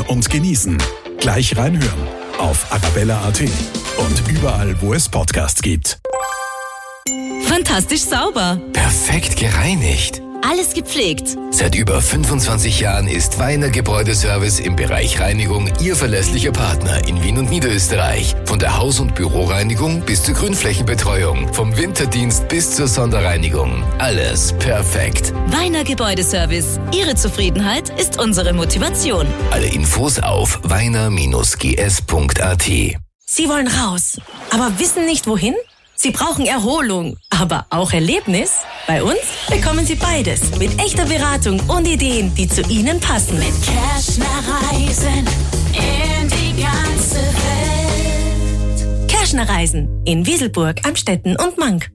und genießen. Gleich reinhören auf Arabella.at und überall, wo es Podcasts gibt. Fantastisch sauber. Perfekt gereinigt. Alles gepflegt. Seit über 25 Jahren ist Weiner Gebäudeservice im Bereich Reinigung Ihr verlässlicher Partner in Wien und Niederösterreich. Von der Haus- und Büroreinigung bis zur Grünflächenbetreuung, vom Winterdienst bis zur Sonderreinigung. Alles perfekt. Weiner Gebäudeservice. Ihre Zufriedenheit ist unsere Motivation. Alle Infos auf weiner-gs.at. Sie wollen raus, aber wissen nicht wohin? Sie brauchen Erholung, aber auch Erlebnis? Bei uns bekommen Sie beides mit echter Beratung und Ideen, die zu Ihnen passen. Mit Kerschner Reisen in die ganze Welt. Kerschner Reisen in Wieselburg, Amstetten und Mank.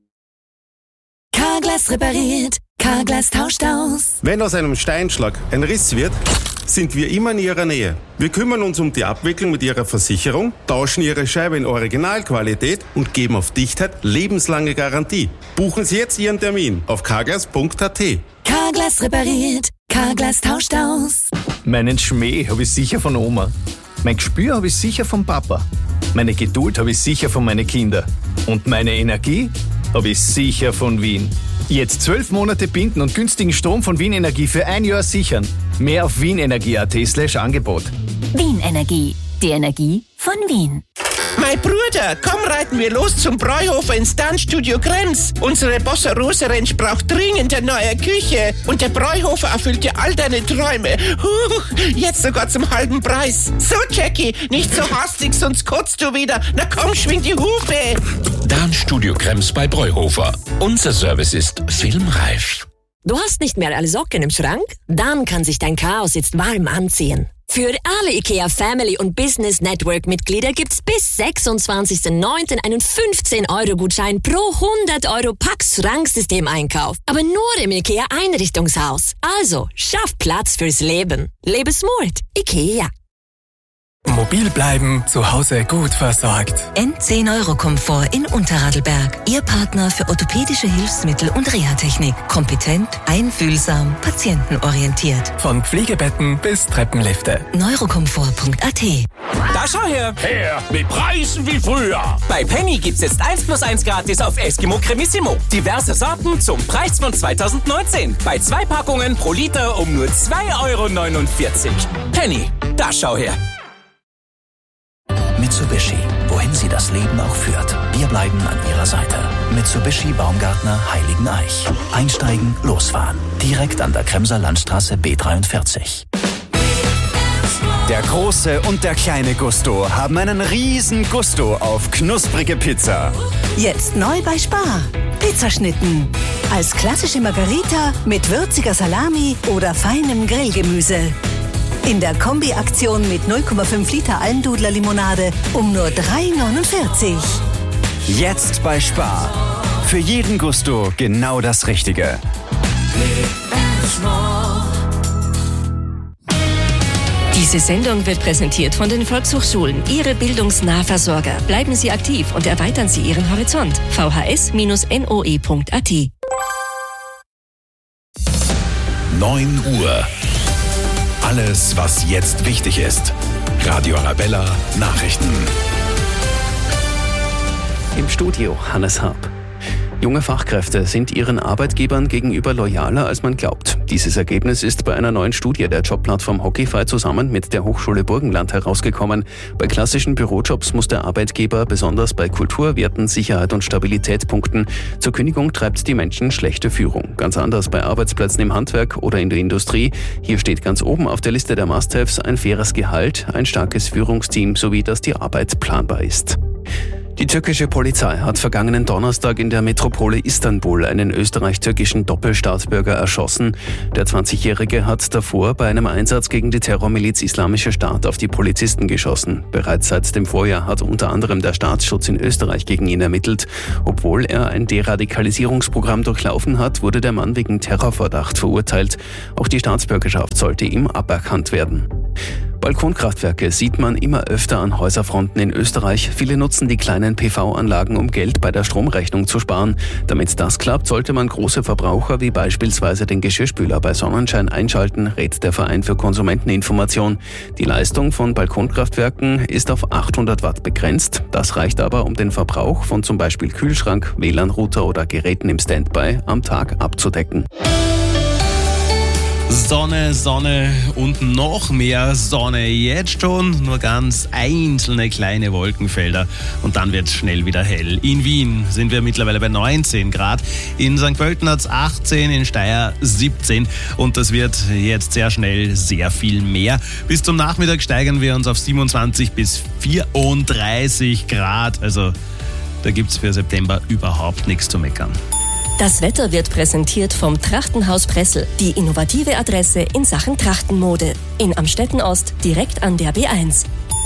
Carglass repariert, Carglass tauscht aus. Wenn aus einem Steinschlag ein Riss wird, sind wir immer in Ihrer Nähe. Wir kümmern uns um die Abwicklung mit Ihrer Versicherung, tauschen Ihre Scheibe in Originalqualität und geben auf Dichtheit lebenslange Garantie. Buchen Sie jetzt Ihren Termin auf carglass.at. Carglass repariert, Carglass tauscht aus. Meinen Schmäh habe ich sicher von Oma. Mein Gespür habe ich sicher vom Papa. Meine Geduld habe ich sicher von meinen Kindern. Und meine Energie habe ich sicher von Wien. Jetzt 12 Monate binden und günstigen Strom von Wien Energie für 1 Jahr sichern. Mehr auf wienenergie.at/Angebot. Wien Energie. Die Energie von Wien. Mein Bruder, komm reiten wir los zum Bräuhofer ins Tanzstudio Grenz. Unsere Bossa Rosa Ranch braucht dringend eine neue Küche. Und der Bräuhofer erfüllt dir all deine Träume. Jetzt sogar zum halben Preis. So, Jackie, nicht so hastig, sonst kotzt du wieder. Na komm, schwing die Hufe. Tanzstudio Krems bei Bräuhofer. Unser Service ist filmreif. Du hast nicht mehr alle Socken im Schrank? Dann kann sich dein Chaos jetzt warm anziehen. Für alle IKEA Family und Business Network Mitglieder gibt's bis 26.09. einen 15-Euro-Gutschein pro 100 Euro Pax-Schranksystem-Einkauf. Aber nur im IKEA Einrichtungshaus. Also, schaff Platz fürs Leben. Lebe smart. IKEA. Mobil bleiben, zu Hause gut versorgt. N10-Euro-Komfort in Unterradlberg. Ihr Partner für orthopädische Hilfsmittel und Reha-Technik. Kompetent, einfühlsam, patientenorientiert. Von Pflegebetten bis Treppenlifte. Neurokomfort.at. Da schau her! Her, mit Preisen wie früher. Bei Penny gibt's jetzt 1+1 gratis auf Eskimo Cremissimo. Diverse Sorten zum Preis von 2019. Bei 2 Packungen pro Liter um nur 2,49 €. Penny, da schau her! Mitsubishi, wohin Sie das Leben auch führt. Wir bleiben an Ihrer Seite. Mitsubishi Baumgartner Heiligeneich. Einsteigen, losfahren. Direkt an der Kremser Landstraße B43. Der große und der kleine Gusto haben einen riesen Gusto auf knusprige Pizza. Jetzt neu bei Spar. Pizzaschnitten. Als klassische Margarita mit würziger Salami oder feinem Grillgemüse. In der Kombi-Aktion mit 0,5 Liter Almdudler Limonade um nur 3,49 €. Jetzt bei Spar. Für jeden Gusto genau das Richtige. Diese Sendung wird präsentiert von den Volkshochschulen, Ihre Bildungsnahversorger. Bleiben Sie aktiv und erweitern Sie Ihren Horizont. vhs-noe.at. 9 Uhr. Alles, was jetzt wichtig ist. Radio Arabella Nachrichten. Im Studio Hannes Harp. Junge Fachkräfte sind ihren Arbeitgebern gegenüber loyaler, als man glaubt. Dieses Ergebnis ist bei einer neuen Studie der Jobplattform Hockeyfy zusammen mit der Hochschule Burgenland herausgekommen. Bei klassischen Bürojobs muss der Arbeitgeber besonders bei Kultur, Werten, Sicherheit und Stabilität punkten. Zur Kündigung treibt die Menschen schlechte Führung. Ganz anders bei Arbeitsplätzen im Handwerk oder in der Industrie. Hier steht ganz oben auf der Liste der Must-Haves ein faires Gehalt, ein starkes Führungsteam sowie, dass die Arbeit planbar ist. Die türkische Polizei hat vergangenen Donnerstag in der Metropole Istanbul einen österreich-türkischen Doppelstaatsbürger erschossen. Der 20-Jährige hat davor bei einem Einsatz gegen die Terrormiliz Islamischer Staat auf die Polizisten geschossen. Bereits seit dem Vorjahr hat unter anderem der Staatsschutz in Österreich gegen ihn ermittelt. Obwohl er ein Deradikalisierungsprogramm durchlaufen hat, wurde der Mann wegen Terrorverdacht verurteilt. Auch die Staatsbürgerschaft sollte ihm aberkannt werden. Balkonkraftwerke sieht man immer öfter an Häuserfronten in Österreich. Viele nutzen die kleinen PV-Anlagen, um Geld bei der Stromrechnung zu sparen. Damit das klappt, sollte man große Verbraucher wie beispielsweise den Geschirrspüler bei Sonnenschein einschalten, rät der Verein für Konsumenteninformation. Die Leistung von Balkonkraftwerken ist auf 800 Watt begrenzt. Das reicht aber, um den Verbrauch von zum Beispiel Kühlschrank, WLAN-Router oder Geräten im Standby am Tag abzudecken. Sonne, Sonne und noch mehr Sonne. Jetzt schon nur ganz einzelne kleine Wolkenfelder und dann wird es schnell wieder hell. In Wien sind wir mittlerweile bei 19 Grad, in St. Pölten hat es 18, in Steyr 17 und das wird jetzt sehr schnell sehr viel mehr. Bis zum Nachmittag steigern wir uns auf 27 bis 34 Grad, also da gibt es für September überhaupt nichts zu meckern. Das Wetter wird präsentiert vom Trachtenhaus Pressel, die innovative Adresse in Sachen Trachtenmode. In Amstetten Ost, direkt an der B1.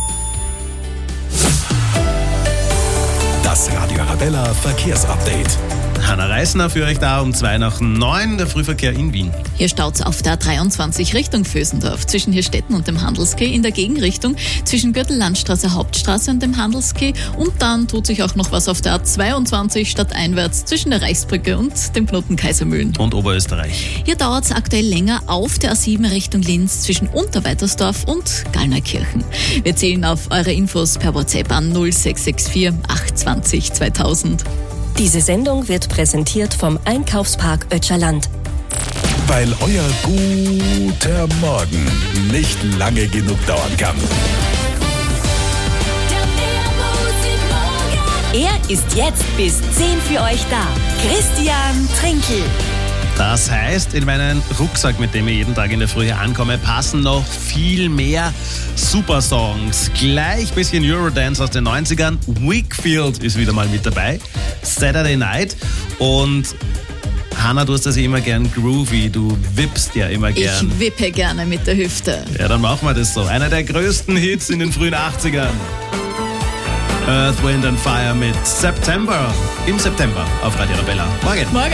Das Radio Arabella Verkehrsupdate. Hanna Reisner für euch da um 8:02, der Frühverkehr in Wien. Hier staut's auf der 23 Richtung Vösendorf, zwischen Hirstetten und dem Handelskeh, in der Gegenrichtung zwischen Gürtellandstraße, Hauptstraße und dem Handelskeh, und dann tut sich auch noch was auf der A22 stadteinwärts zwischen der Reichsbrücke und dem Knoten Kaisermühlen. Und Oberösterreich. Hier dauert's aktuell länger auf der A7 Richtung Linz zwischen Unterweitersdorf und Gallneukirchen. Wir zählen auf eure Infos per WhatsApp an 0664 820 2000. Diese Sendung wird präsentiert vom Einkaufspark Ötscherland. Weil euer guter Morgen nicht lange genug dauern kann. Er ist jetzt bis 10 für euch da. Christian Trinkel. Das heißt, in meinen Rucksack, mit dem ich jeden Tag in der Früh hier ankomme, passen noch viel mehr Supersongs. Gleich ein bisschen Eurodance aus den 90ern. Wakefield ist wieder mal mit dabei. Saturday Night. Und Hanna, du hast das immer gern groovy. Du wippst ja immer gern. Ich wippe gerne mit der Hüfte. Ja, dann machen wir das so. Einer der größten Hits in den frühen 80ern. Earth, Wind and Fire mit September. Im September auf Radio Arabella. Morgen.